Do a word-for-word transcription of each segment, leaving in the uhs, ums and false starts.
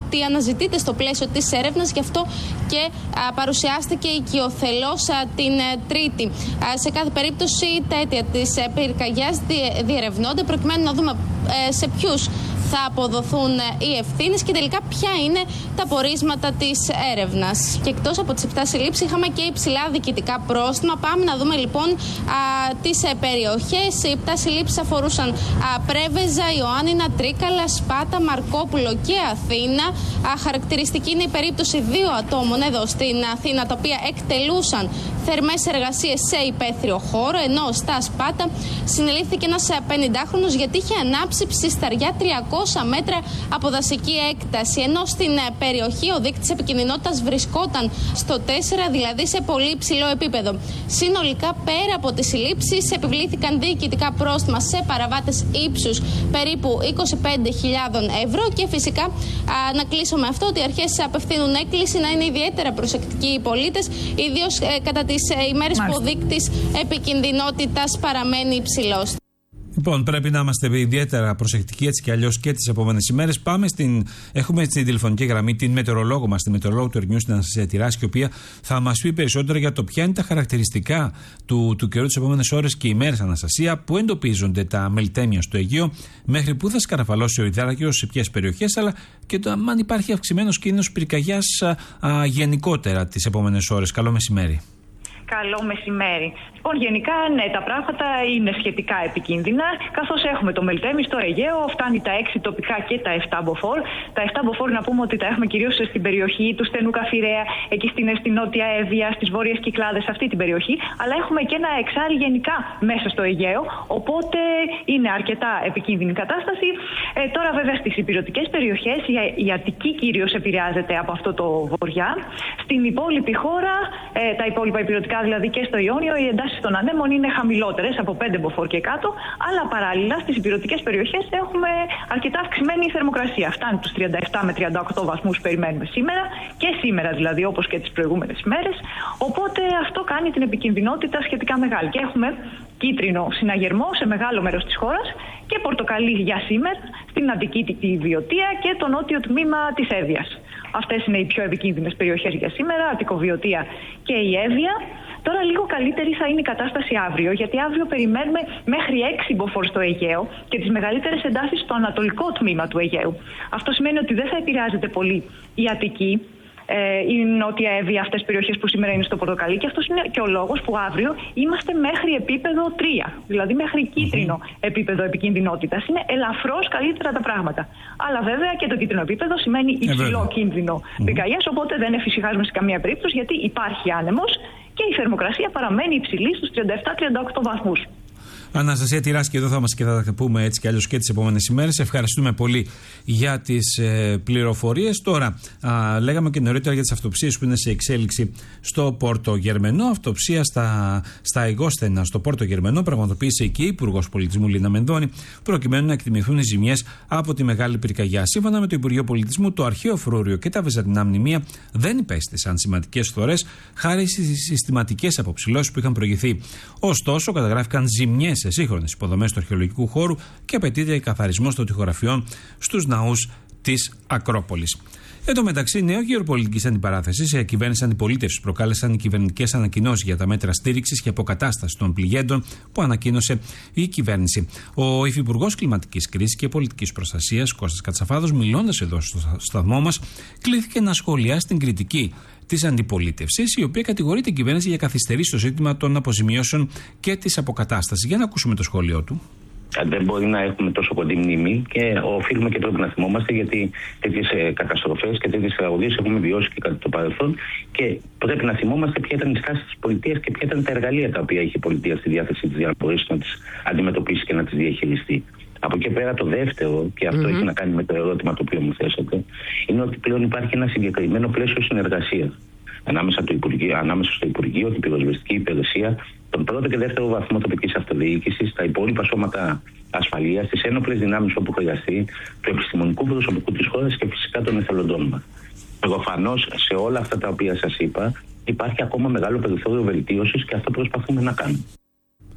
τι αναζητείται στο πλαίσιο της έρευνας, γι' αυτό και α, παρουσιάστηκε οικειοθελώς την α, Τρίτη. Α, σε κάθε περίπτωση τα αίτια της ε, πυρκαγιάς διερευνώνται προκειμένου να δούμε ε, σε ποιους θα αποδοθούν οι ευθύνες και τελικά ποια είναι τα πορίσματα της έρευνας. Και εκτός από τις επτά συλλήψεις είχαμε και υψηλά διοικητικά πρόστιμα. Πάμε να δούμε λοιπόν α, τις ε, περιοχές. Οι επτά συλλήψεις αφορούσαν α, Πρέβεζα, Ιωάννινα, Τρίκαλα, Σπάτα, Μαρκόπουλο και Αθήνα. Α, χαρακτηριστική είναι η περίπτωση δύο ατόμων εδώ στην Αθήνα, τα οποία εκτελούσαν θερμές εργασίες σε υπαίθριο χώρο, ενώ στα Σπάτα συνελήφθηκε ένας πενηντάχρονος γιατί είχε ανάψει ψισταριά τριακόσια μέτρα από δασική έκταση, ενώ στην περιοχή ο δείκτης επικινδυνότητας βρισκόταν στο τέσσερα, δηλαδή σε πολύ υψηλό επίπεδο. Συνολικά, πέρα από τις συλλήψεις, επιβλήθηκαν διοικητικά πρόστιμα σε παραβάτες ύψους περίπου είκοσι πέντε χιλιάδες ευρώ και φυσικά α, να κλείσω με αυτό ότι οι αρχές απευθύνουν έκκληση να είναι ιδιαίτερα προσεκτικοί οι πολίτες, ιδίως ε, κατά τις ε, ημέρες Μάλιστα. που ο δείκτης επικινδυνότητας παραμένει υψηλός. Λοιπόν, πρέπει να είμαστε ιδιαίτερα προσεκτικοί έτσι κι αλλιώς και τις επόμενες ημέρες. Πάμε στην. Έχουμε στην τηλεφωνική γραμμή την μετεωρολόγο μας, τη μετεωρολόγο του Ερνιού, την Αναστασία Τυράσσκη, η οποία θα μας πει περισσότερα για το ποια είναι τα χαρακτηριστικά του, του καιρού τις επόμενες ώρες και ημέρες. Αναστασία, πού εντοπίζονται τα μελτέμια στο Αιγαίο, μέχρι πού θα σκαραφαλώσει ο υδάτοκρος, σε ποιες περιοχές, αλλά και το αν υπάρχει αυξημένος κίνδυνος πυρκαγιάς γενικότερα τις επόμενες ώρες. Καλό μεσημέρι. Καλό μεσημέρι. Λοιπόν, γενικά, ναι, τα πράγματα είναι σχετικά επικίνδυνα, καθώς έχουμε το μελτέμι στο Αιγαίο, φτάνει τα έξι τοπικά και τα επτά μποφόρ. Τα επτά μποφόρ να πούμε ότι τα έχουμε κυρίως στην περιοχή του Στενού Καφιρέα, εκεί στην, στην Νότια Εύβοια, στις Βόρειες Κυκλάδες, αυτή την περιοχή. Αλλά έχουμε και ένα εξάρι γενικά μέσα στο Αιγαίο, οπότε είναι αρκετά επικίνδυνη κατάσταση. Ε, τώρα, βέβαια, στις ηπειρωτικές περιοχές, η, η Αττική κυρίως επηρεάζεται από αυτό το βοριά. Στην υπόλοιπη χώρα, ε, τα υπόλοιπα ηπειρωτικά δηλαδή και στο Ιόνιο, οι εντάσεις των ανέμων είναι χαμηλότερες, από πέντε μποφόρ και κάτω, αλλά παράλληλα στις ηπειρωτικές περιοχές έχουμε αρκετά αυξημένη θερμοκρασία. Φτάνει τους τριάντα επτά με τριάντα οκτώ βαθμούς περιμένουμε σήμερα, και σήμερα δηλαδή, όπως και τις προηγούμενες ημέρες. Οπότε αυτό κάνει την επικινδυνότητα σχετικά μεγάλη. Και έχουμε κίτρινο συναγερμό σε μεγάλο μέρος της χώρας και πορτοκαλί για σήμερα στην Αττική, τη Βιωτία και το νότιο τμήμα της Εύβοιας. Αυτές είναι οι πιο επικίνδυνες περιοχές για σήμερα, Αττικοβιωτία και η Εύβοια. Τώρα λίγο καλύτερη θα είναι η κατάσταση αύριο, γιατί αύριο περιμένουμε μέχρι έξι μποφόρ στο Αιγαίο και τις μεγαλύτερες εντάσεις στο ανατολικό τμήμα του Αιγαίου. Αυτό σημαίνει ότι δεν θα επηρεάζεται πολύ η Αττική, η Νότια Εύβοια, αυτές τις περιοχές που σήμερα είναι στο πορτοκαλί, και αυτός είναι και ο λόγος που αύριο είμαστε μέχρι επίπεδο τρία, δηλαδή μέχρι κίτρινο επίπεδο επικινδυνότητας. Είναι ελαφρώς καλύτερα τα πράγματα. Αλλά βέβαια και το κίτρινο επίπεδο σημαίνει υψηλό κίνδυνο πυρκαγιάς, οπότε δεν εφησυχάζουμε σε καμία περίπτωση, γιατί υπάρχει άνεμος και η θερμοκρασία παραμένει υψηλή στους τριάντα επτά με τριάντα οκτώ βαθμούς. Αναστασία Τυράσσκη, εδώ θα είμαστε και θα τα πούμε έτσι κι αλλιώς και τις επόμενες ημέρες. Ευχαριστούμε πολύ για τις ε, πληροφορίες. Τώρα, α, λέγαμε και νωρίτερα για τις αυτοψίες που είναι σε εξέλιξη στο Πόρτο Γερμενό. Αυτοψία στα, στα Αιγόσθενα, στο Πόρτο Γερμενό, πραγματοποίησε και η Υπουργός Πολιτισμού Λίνα Μενδώνη, προκειμένου να εκτιμηθούν οι ζημιές από τη μεγάλη πυρκαγιά. Σύμφωνα με το Υπουργείο Πολιτισμού, το αρχαίο φρούριο και τα βυζαντινά μνημεία δεν υπέστησαν σημαντικές φθορές χάρη στις συστηματικές αποψηλώσεις που είχαν προηγηθεί. Ωστόσο, καταγράφηκαν ζημιές σε σύγχρονες υποδομές του αρχαιολογικού χώρου και απαιτείται καθαρισμός των τοιχογραφιών στους ναούς της Ακρόπολης. Εν τω μεταξύ, νέο γεωπολιτικής αντιπαράθεσης, η κυβέρνηση αντιπολίτευσης προκάλεσαν οι κυβερνητικές ανακοινώσεις για τα μέτρα στήριξης και αποκατάστασης των πληγέντων που ανακοίνωσε η κυβέρνηση. Ο Υφυπουργός Κλιματικής Κρίσης και Πολιτικής Προστασίας, Κώστας Κατσαφάδος, μιλώντας εδώ στο σταθμό μας, κλήθηκε να σχολιάσει την κριτική της αντιπολίτευσης, η οποία κατηγορεί την κυβέρνηση για καθυστερήσει στο ζήτημα των αποζημιώσεων και της αποκατάστασης. Για να ακούσουμε το σχόλιο του. Δεν μπορεί να έχουμε τόσο κοντή μνήμη και οφείλουμε και πρέπει να θυμόμαστε, γιατί τέτοιες καταστροφές και τέτοιες τραγωδίες έχουμε βιώσει και κατά το παρελθόν, και πρέπει να θυμόμαστε ποια ήταν η στάση της πολιτείας και ποια ήταν τα εργαλεία τα οποία είχε η πολιτεία στη διάθεσή της για να μπορέσει να τις αντιμετωπίσει και να τις διαχειριστεί. Από εκεί πέρα, το δεύτερο, και αυτό mm-hmm. έχει να κάνει με το ερώτημα το οποίο μου θέσατε, είναι ότι πλέον υπάρχει ένα συγκεκριμένο πλαίσιο συνεργασίας ανάμεσα, ανάμεσα στο Υπουργείο, την Πυροσβεστική Υπηρεσία, τον πρώτο και δεύτερο βαθμό τοπικής αυτοδιοίκησης, τα υπόλοιπα σώματα ασφαλείας, τις ένοπλες δυνάμεις όπου χρειαστεί, του επιστημονικού προσωπικού της χώρας και φυσικά των εθελοντών μας. Προφανώς σε όλα αυτά τα οποία σας είπα, υπάρχει ακόμα μεγάλο περιθώριο βελτίωσης και αυτό προσπαθούμε να κάνουμε.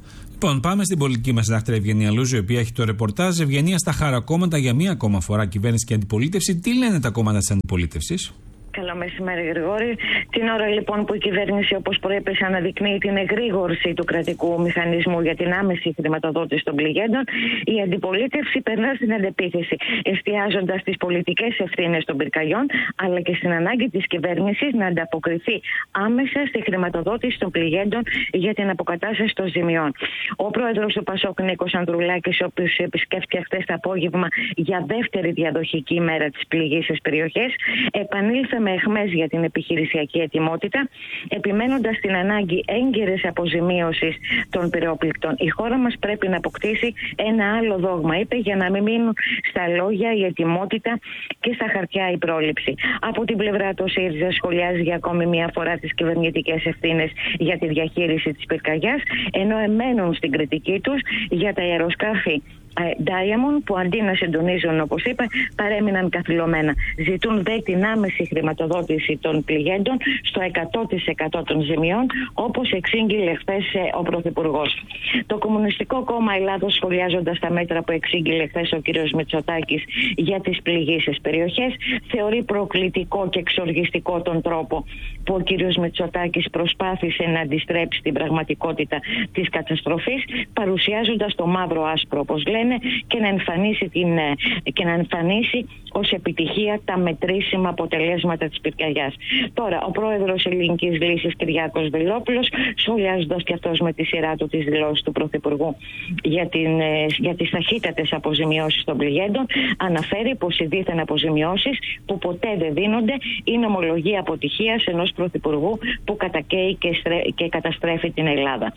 Λοιπόν, πάμε στην πολιτική μας συντάκτρια Ευγενία Λούζου, η οποία έχει το ρεπορτάζ. Ευγενία, στα χαρακόμματα για μία ακόμα φορά κυβέρνηση και αντιπολίτευση. Τι λένε τα κόμματα της αντιπολίτευσης? Καλό μεσημέρι, Γρηγόρη. Την ώρα λοιπόν που η κυβέρνηση, όπως προείπες, αναδεικνύει την εγρήγορση του κρατικού μηχανισμού για την άμεση χρηματοδότηση των πληγέντων, η αντιπολίτευση περνά στην αντεπίθεση, εστιάζοντας στις πολιτικές ευθύνες των πυρκαγιών, αλλά και στην ανάγκη της κυβέρνησης να ανταποκριθεί άμεσα στη χρηματοδότηση των πληγέντων για την αποκατάσταση των ζημιών. Ο πρόεδρος του Πασόκ, Νίκος Ανδρουλάκης, ο οποίος επισκέφθηκε χθες το απόγευμα για δεύτερη διαδοχική ημέρα τις πληγείσες περιοχές, επανήλθε με αιχμές για την επιχειρησιακή ετοιμότητα, επιμένοντας την ανάγκη έγκαιρης αποζημίωσης των πυρόπληκτων. Η χώρα μας πρέπει να αποκτήσει ένα άλλο δόγμα, είπε, για να μην μείνουν στα λόγια η ετοιμότητα και στα χαρτιά η πρόληψη. Από την πλευρά του, ο ΣΥΡΙΖΑ σχολιάζει για ακόμη μία φορά τις κυβερνητικές ευθύνες για τη διαχείριση της πυρκαγιάς, ενώ εμένουν στην κριτική τους για τα αεροσκάφη Diamond, που αντί να συντονίζουν, όπως είπε, παρέμειναν καθυλωμένα. Ζητούν δε την άμεση χρηματοδότηση των πληγέντων στο εκατό τοις εκατό των ζημιών, όπως εξήγηλε χθες ο Πρωθυπουργός. Το Κομμουνιστικό Κόμμα Ελλάδος, σχολιάζοντας τα μέτρα που εξήγηλε χθες ο κ. Μητσοτάκης για τις πληγείσες περιοχές, θεωρεί προκλητικό και εξοργιστικό τον τρόπο που ο κ. Μητσοτάκης προσπάθησε να αντιστρέψει την πραγματικότητα της καταστροφής, παρουσιάζοντας το μαύρο άσπρο, όπως λένε, και να εμφανίσει, την, και να εμφανίσει ως επιτυχία τα μετρήσιμα αποτελέσματα της πυρκαγιάς. Τώρα, ο πρόεδρος Ελληνικής Λύσης, Κυριάκος Βελόπουλος, σχολιάζοντας και αυτός με τη σειρά του τις δηλώσεις του Πρωθυπουργού για, την, για τις ταχύτατες αποζημιώσεις των πληγέντων, αναφέρει πως οι δίθεν αποζημιώσεις που ποτέ δεν δίνονται είναι ομολογία αποτυχίας ενός Πρωθυπουργού που κατακαίει και, στρέ, και καταστρέφει την Ελλάδα.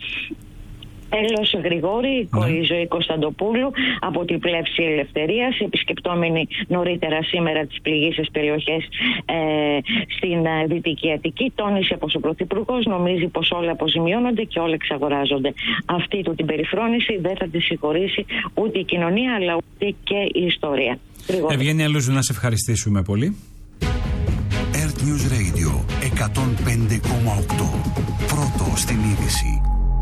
Τέλος, Γρηγόρη, ναι. Η Ζωή Κωνσταντοπούλου από την Πλεύση Ελευθερίας, επισκεπτόμενη νωρίτερα σήμερα τις πληγείσες περιοχές ε, στην ε, Δυτική Αττική, τόνισε πως ο Πρωθυπουργός νομίζει πως όλα αποζημιώνονται και όλα εξαγοράζονται. Αυτή του την περιφρόνηση δεν θα τη συγχωρήσει ούτε η κοινωνία, αλλά ούτε και η ιστορία. Ευγένεια Λούζου, να σε ευχαριστήσουμε πολύ. Earth News Radio εκατόν πέντε κόμμα οκτώ. Πρώτο στην είδηση.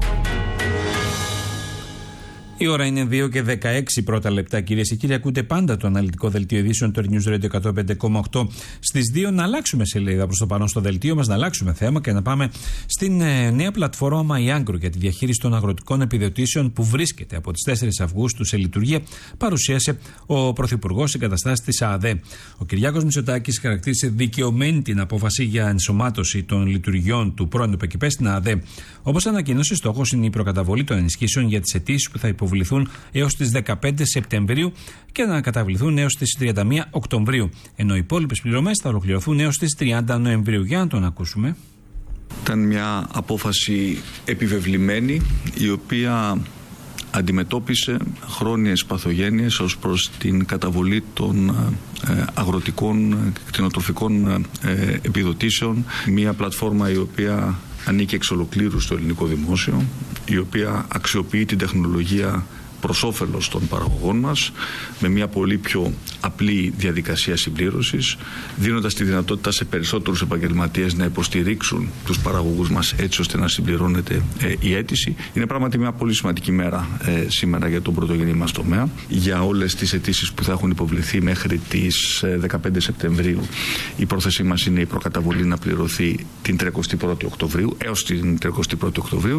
Η ώρα είναι δύο και δεκαέξι πρώτα λεπτά, κυρίες και κύριοι. Ακούτε πάντα το αναλυτικό δελτίο ειδήσεων του Earth News Radio εκατόν πέντε κόμμα οκτώ. Στις δύο να αλλάξουμε σελίδα προς το παρόν στο δελτίο μας, να αλλάξουμε θέμα και να πάμε στην ε, νέα πλατφόρμα MyAgro για τη διαχείριση των αγροτικών επιδοτήσεων που βρίσκεται από τις τέσσερις Αυγούστου σε λειτουργία, παρουσίασε ο Πρωθυπουργός σε καταστάσεις της ΑΔΕ. Ο Κυριάκος Μητσοτάκης χαρακτήρισε δικαιωμένη την απόφαση για ενσωμάτωση των λειτουργιών του πρώην ΟΠΕΚΙΠΕ στην ΑΔΕ. Όπως ανακοίνωσε, στόχος είναι η προκαταβολή των ενισχύσεων για τις αιτήσεις που θα υποβληθούν έως τις δεκαπέντε Σεπτεμβρίου και να καταβληθούν έως τις τριάντα μία Οκτωβρίου, ενώ οι υπόλοιπες πληρωμές θα ολοκληρωθούν έως τις τριάντα Νοεμβρίου. Για να τον ακούσουμε. Ήταν μια απόφαση επιβεβλημένη, η οποία αντιμετώπισε χρόνιες παθογένειες ως προς την καταβολή των ε, αγροτικών και κτηνοτροφικών ε, επιδοτήσεων. Μια πλατφόρμα η οποία ανήκει εξ ολοκλήρου στο ελληνικό δημόσιο, η οποία αξιοποιεί την τεχνολογία προς όφελος των παραγωγών μας, με μια πολύ πιο απλή διαδικασία συμπλήρωσης, δίνοντας τη δυνατότητα σε περισσότερους επαγγελματίες να υποστηρίξουν τους παραγωγούς μας έτσι ώστε να συμπληρώνεται ε, η αίτηση. Είναι πράγματι μια πολύ σημαντική μέρα ε, σήμερα για τον πρωτογενή μας τομέα. Για όλες τις αιτήσεις που θα έχουν υποβληθεί μέχρι τις ε, δεκαπέντε Σεπτεμβρίου, η πρόθεσή μας είναι η προκαταβολή να πληρωθεί την τριακοστή πρώτη Οκτωβρίου, έως την τριακοστή πρώτη Οκτωβρίου.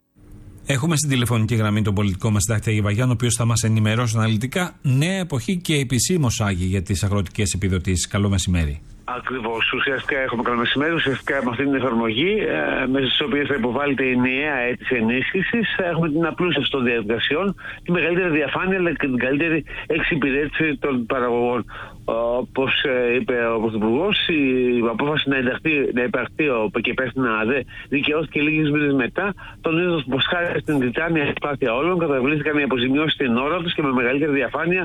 Έχουμε στην τηλεφωνική γραμμή τον πολιτικό μας συντάκτη Άγη Βαγιάννη, ο οποίος θα μας ενημερώσει αναλυτικά νέα εποχή και επισήμως, Άγη, για τις αγροτικές επιδοτήσεις. Καλό μεσημέρι. Ακριβώς. Ουσιαστικά έχουμε καλό μεσημέρι. Ουσιαστικά με αυτή την εφαρμογή, ε, μέσα στις οποίες θα υποβάλλεται η νέα αίτηση ενίσχυσης, έχουμε την απλούστευση των διαδικασιών, τη μεγαλύτερη διαφάνεια αλλά και την καλύτερη εξυπηρέτηση των παραγωγών. Όπως είπε ο Πρωθυπουργός, η απόφαση να, ενταχθεί, να υπαρχθεί ο ΟΠΕΚΙΠΕ στην ΑΔΕ δικαιώθηκε λίγες μήνες μετά, τονίζοντας πως χάρη στην τιτάνια προσπάθεια όλων καταβλήθηκαν οι αποζημιώσεις στην ώρα τους και με μεγαλύτερη διαφάνεια,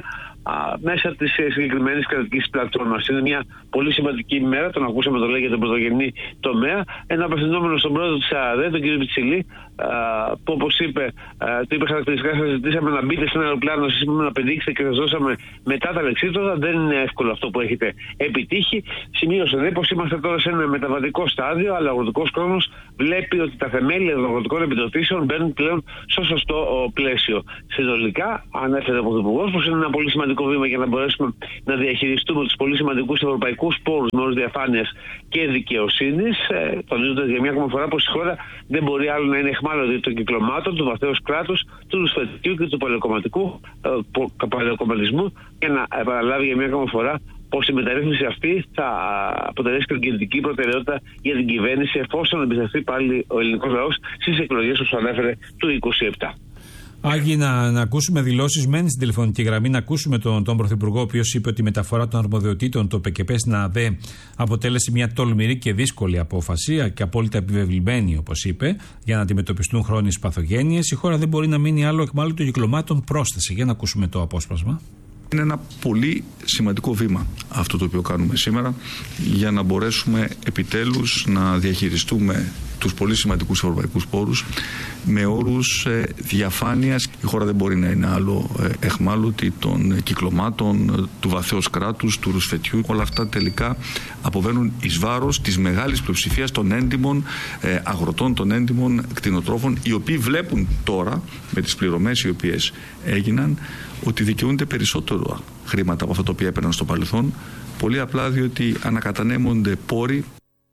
α, μέσα της συγκεκριμένης κρατικής πλατφόρμας. Είναι μια πολύ σημαντική ημέρα, τον ακούσαμε το λέει για τον πρωτογενή τομέα, ένα απευθυνόμενο στον πρόεδρο της ΑΔΕ, τον κύριο Πιτσιλή, που όπως είπε, του είπε χαρακτηριστικά, σας ζητήσαμε να μπείτε σε ένα αεροπλάνο, σας είπαμε να πετύχετε και σας δώσαμε μετά τα λεξίπτωτα. Δεν είναι εύκολο αυτό που έχετε επιτύχει. Σημείωσε ναι, πως είμαστε τώρα σε ένα μεταβατικό στάδιο, αλλά ο αγροτικός κόσμος βλέπει ότι τα θεμέλια των αγροτικών επιδοτήσεων μπαίνουν πλέον στο σωστό πλαίσιο. Συνολικά, ανέφερε ο Πρωθυπουργός πως είναι ένα πολύ σημαντικό βήμα για να μπορέσουμε να διαχειριστούμε τους πολύ σημαντικούς ευρωπαϊκούς πόρους με όρους διαφάνειας και δικαιοσύνης, ε, τονίζοντας για μια ακόμα φορά πως η χώρα δεν μπορεί άλλο να είναι εχμάλωτη των κυκλωμάτων, του βαθέως κράτους, του ρουσφετικού και του παλαιοκομματικού ε, παλαιοκομματισμού, και να επαναλάβει για μια ακόμα φορά πως η μεταρρύθμιση αυτή θα αποτελέσει την κεντρική προτεραιότητα για την κυβέρνηση, εφόσον εμπιστευτεί πάλι ο ελληνικός λαός στις εκλογές που ανέφερε του είκοσι επτά. Άγγι, να, να ακούσουμε δηλώσεις, μένει στην τηλεφωνική γραμμή, να ακούσουμε τον, τον Πρωθυπουργό, ο οποίος είπε ότι η μεταφορά των αρμοδιοτήτων, το ΠΚΠ στην ΑΔΕ, αποτέλεσε μια τολμηρή και δύσκολη απόφαση και απόλυτα επιβεβλημένη, όπως είπε, για να αντιμετωπιστούν χρόνιες παθογένειες. Η χώρα δεν μπορεί να μείνει άλλο εχμάλωτο των κυκλωμάτων, πρόσθεσε. Για να ακούσουμε το απόσπασμα. Είναι ένα πολύ σημαντικό βήμα αυτό το οποίο κάνουμε σήμερα, για να μπορέσουμε επιτέλους να διαχειριστούμε τους πολύ σημαντικούς ευρωπαϊκούς πόρους με όρους ε, διαφάνειας. Η χώρα δεν μπορεί να είναι άλλο ε, εχμάλωτη των κυκλωμάτων, του βαθέως κράτους, του ρουσφετιού. Όλα αυτά τελικά αποβαίνουν εις βάρος της μεγάλης πλειοψηφίας των έντιμων ε, αγροτών, των έντιμων κτηνοτρόφων, οι οποίοι βλέπουν τώρα με τις πληρωμές οι οποίες έγιναν ότι δικαιούνται περισσότερο χρήματα από αυτά τα οποία έπαιρναν στο παρελθόν, πολύ απλά διότι ανακατανέμονται πόροι.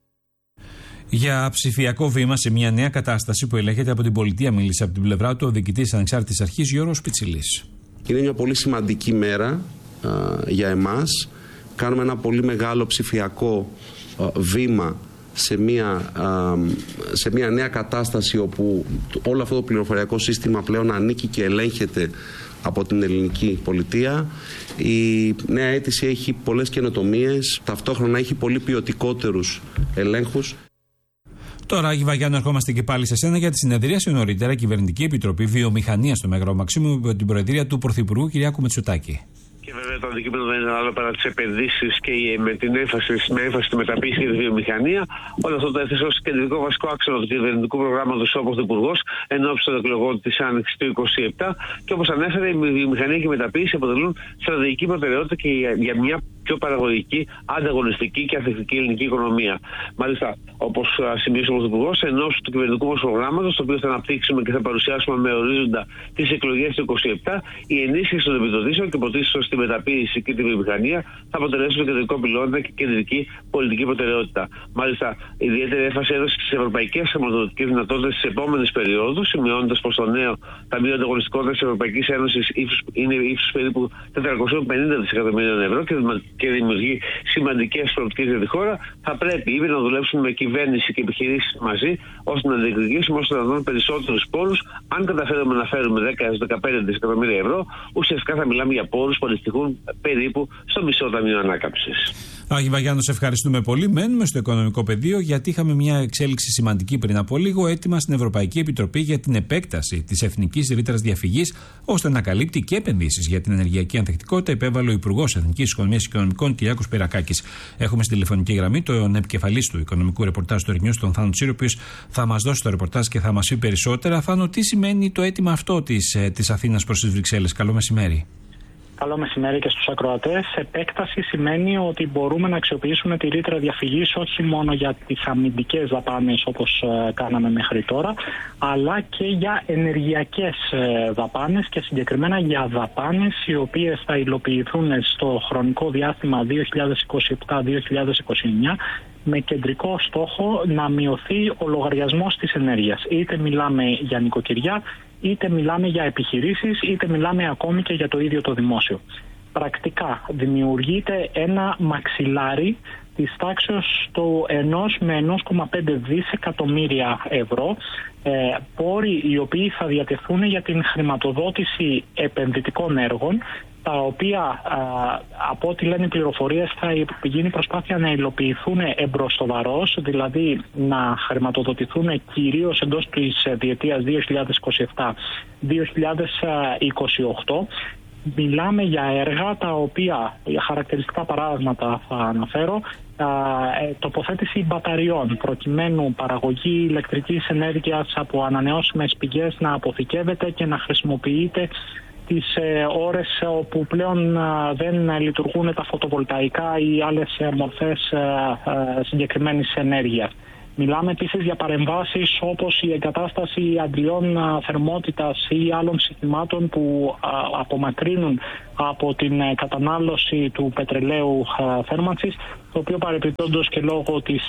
Για ψηφιακό βήμα σε μια νέα κατάσταση που ελέγχεται από την πολιτεία, μίλησε από την πλευρά του ο διοικητής της Ανεξάρτητης Αρχής Γιώργος Πιτσιλής. Είναι μια πολύ σημαντική μέρα α, για εμάς. Κάνουμε ένα πολύ μεγάλο ψηφιακό α, βήμα σε μια, α, σε μια νέα κατάσταση όπου όλο αυτό το πληροφοριακό σύστημα πλέον ανήκει και ελέγχεται από την ελληνική πολιτεία. Η νέα αίτηση έχει πολλές καινοτομίες, ταυτόχρονα έχει πολύ ποιοτικότερους ελέγχους. Τώρα, Άγγι Βαγιάννου, ερχόμαστε και πάλι σε σένα για τη συνεδρίαση νωρίτερα Κυβερνητική Επιτροπή Βιομηχανίας στο Μέγαρο Μαξίμου με την προεδρία του Πρωθυπουργού Κυριάκου Μητσοτάκη. Και βέβαια το αντικείμενο δεν είναι άλλο παρά τις επενδύσεις και με την έμφαση, με έμφαση στη μεταποίηση και τη βιομηχανία. Όλο αυτό το έθεσε ως κεντρικό βασικό άξονα του κυβερνητικού προγράμματος ο Πρωθυπουργός εν ώψη των εκλογών της Άνοιξης του είκοσι επτά. Και όπως ανέφερε, η βιομηχανία και η μεταποίηση αποτελούν στρατηγική προτεραιότητα και για μια πιο παραγωγική, ανταγωνιστική και ανθεκτική ελληνική οικονομία. Μάλιστα, όπως σημείωσε ο Πρωθυπουργός, εν ώψη του κυβερνητικού μας προγράμματος, το οποίο θα αναπτύξουμε και θα παρουσιάσουμε με ορίζοντα τις εκλογές του είκοσι επτά, η ενίσχυση των επιδοτήσεων και πρωτίστως στη μεταποίηση και τη βιομηχανία θα αποτελέσουν κεντρικό πυλώνα και κεντρική πολιτική προτεραιότητα. Μάλιστα, ιδιαίτερη έμφαση έδωσε στις ευρωπαϊκές χρηματοδοτικές δυνατότητες της επόμενης περίοδου, σημειώνοντας πως το νέο Ταμείο Ανταγωνιστικότητας της Ευρωπαϊκής Ένωσης είναι ύψους περίπου τετρακόσια πενήντα δισεκατομμυρίων ευρώ και δημιουργεί σημαντικές προοπτικές για τη χώρα. Θα πρέπει ήδη να δουλέψουμε με κυβέρνηση και επιχειρήσεις μαζί, ώστε να διεκδικήσουμε ώστε να δούμε περισσότερους πόρους. Αν καταφέρουμε να φέρουμε δέκα έως δεκαπέντε δισεκατομμύρια ευρώ, ουσιαστικά θα μιλάμε για πόρους που αντιστοιχούν περίπου στο μισό Ταμείο Ανάκαμψης. Άγγι Βαγιάννου, σε ευχαριστούμε πολύ. Μένουμε στο οικονομικό πεδίο, γιατί είχαμε μια εξέλιξη σημαντική πριν από λίγο. Έτοιμα στην Ευρωπαϊκή Επιτροπή για την επέκταση της εθνικής ρήτρας διαφυγής, ώστε να καλύπτει και επενδύσεις για την ενεργειακή ανθεκτικότητα, υπέβαλε ο Υπουργός Εθνικής Οικονομίας και Οικονομικών Κυριάκος Πυρακάκης. Έχουμε στη τηλεφωνική γραμμή τον επικεφαλής του οικονομικού ρεπορτάζ του Ερνιούς, τον Θάνο Τσίρο, ο οποίος θα μας δώσει το ρεπορτάζ και θα μας πει περισσότερα. Θάνο, τι σημαίνει το αίτημα αυτό της, της Αθήνας προς τις Βρυξέλλες? Καλό μεσημέρι. Καλό μεσημέρι και στους ακροατές. Επέκταση σημαίνει ότι μπορούμε να αξιοποιήσουμε τη ρήτρα διαφυγής όχι μόνο για τις αμυντικές δαπάνες όπως ε, κάναμε μέχρι τώρα, αλλά και για ενεργειακές ε, δαπάνες και συγκεκριμένα για δαπάνες οι οποίες θα υλοποιηθούν στο χρονικό διάστημα δύο χιλιάδες είκοσι επτά με δύο χιλιάδες είκοσι εννιά με κεντρικό στόχο να μειωθεί ο λογαριασμός της ενέργειας. Είτε μιλάμε για νοικοκυριά, είτε μιλάμε για επιχειρήσεις, είτε μιλάμε ακόμη και για το ίδιο το δημόσιο. Πρακτικά δημιουργείται ένα μαξιλάρι της τάξης του ενός με ενός κόμμα πέντε δισεκατομμύρια ευρώ, ε, πόροι οι οποίοι θα διατεθούν για την χρηματοδότηση επενδυτικών έργων, τα οποία α, από ό,τι λένε οι πληροφορίες θα γίνει προσπάθεια να υλοποιηθούν εμπροστοβαρώς, δηλαδή να χρηματοδοτηθούν κυρίως εντός της διετίας δύο χιλιάδες είκοσι επτά με δύο χιλιάδες είκοσι οκτώ Μιλάμε για έργα τα οποία, για χαρακτηριστικά παράδειγματα θα αναφέρω, τοποθέτηση μπαταριών προκειμένου παραγωγή ηλεκτρικής ενέργειας από ανανεώσιμες πηγές να αποθηκεύεται και να χρησιμοποιείται τις ώρες όπου πλέον δεν λειτουργούν τα φωτοβολταϊκά ή άλλες μορφές συγκεκριμένης ενέργειας. Μιλάμε επίσης για παρεμβάσεις όπως η εγκατάσταση αντλιών θερμότητας ή άλλων συστημάτων που απομακρύνουν από την κατανάλωση του πετρελαίου θέρμανσης, το οποίο παρεπιπτόντως και λόγω της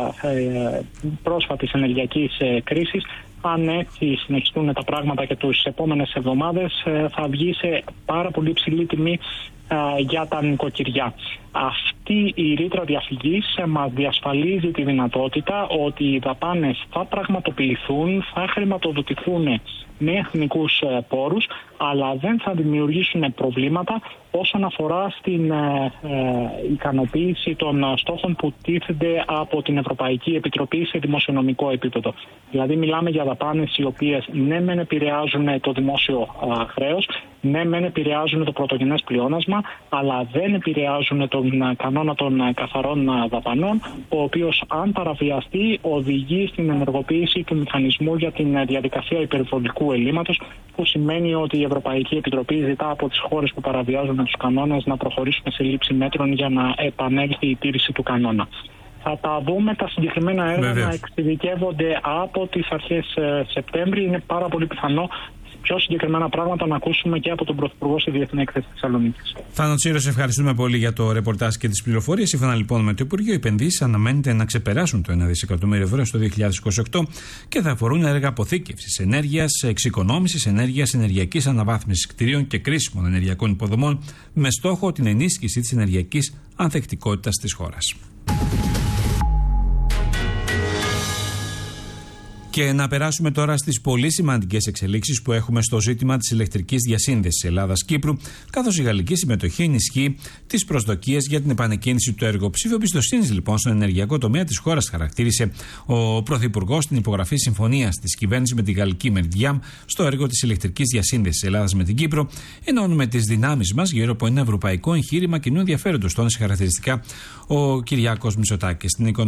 πρόσφατης ενεργειακής κρίσης, αν έτσι συνεχιστούν τα πράγματα και τις επόμενες εβδομάδες, θα βγει σε πάρα πολύ υψηλή τιμή για τα νοικοκυριά. Αυτή η ρήτρα διαφυγής μας διασφαλίζει τη δυνατότητα ότι οι δαπάνες θα πραγματοποιηθούν, θα χρηματοδοτηθούν με εθνικούς πόρους, αλλά δεν θα δημιουργήσουν προβλήματα όσον αφορά στην ε, ε, ικανοποίηση των στόχων που τίθενται από την Ευρωπαϊκή Επιτροπή σε δημοσιονομικό επίπεδο. Δηλαδή μιλάμε για δαπάνες οι οποίες ναι μεν επηρεάζουν το δημόσιο α, χρέος, ναι μεν επηρεάζουν το πρωτογενές πλεόνασμα, αλλά δεν επηρεάζουν τον κανόνα των καθαρών δαπανών, ο οποίος αν παραβιαστεί οδηγεί στην ενεργοποίηση του μηχανισμού για την διαδικασία υπερβολικού ελλείμματος, που σημαίνει ότι η Ευρωπαϊκή Επιτροπή ζητά από τις χώρες που παραβιάζουν τους κανόνες να προχωρήσουν σε λήψη μέτρων για να επανέλθει η τήρηση του κανόνα. Θα τα δούμε τα συγκεκριμένα έργα Βέβαια. να εξειδικεύονται από τις αρχές Σεπτέμβρη. Είναι πάρα πολύ πιθανό πιο συγκεκριμένα πράγματα να ακούσουμε και από τον Πρωθυπουργό στη Διεθνή Έκθεση της Θεσσαλονίκης. Θάνο Τσίρο, ευχαριστούμε πολύ για το ρεπορτάζ και τις πληροφορίες. Σύμφωνα λοιπόν με το Υπουργείο, οι επενδύσεις αναμένεται να ξεπεράσουν το ένα δισεκατομμύριο ευρώ στο δύο χιλιάδες είκοσι οκτώ και θα αφορούν έργα αποθήκευσης ενέργειας, εξοικονόμησης ενέργειας, ενεργειακής αναβάθμισης κτηρίων και κρίσιμων ενεργειακών υποδομών, με στόχο την ενίσχυση της ενεργειακής ανθεκτικότητας της χώρας. Και να περάσουμε τώρα στις πολύ σημαντικές εξελίξεις που έχουμε στο ζήτημα της ηλεκτρικής διασύνδεσης Ελλάδας-Κύπρου, καθώς η γαλλική συμμετοχή ενισχύει τις προσδοκίες για την επανεκκίνηση του έργου. Ψήφιο εμπιστοσύνης λοιπόν στον ενεργειακό τομέα της χώρας χαρακτήρισε ο Πρωθυπουργός στην υπογραφή συμφωνίας της κυβέρνησης με τη γαλλική Μεριντιάμ στο έργο της ηλεκτρικής διασύνδεσης Ελλάδας με την Κύπρο. Ενώνουμε τις δυνάμεις μας γύρω από ένα ευρωπαϊκό εγχείρημα κοινού ενδιαφέροντος, τόνισε χαρακτηριστικά ο Κυριάκος Μητσοτάκης.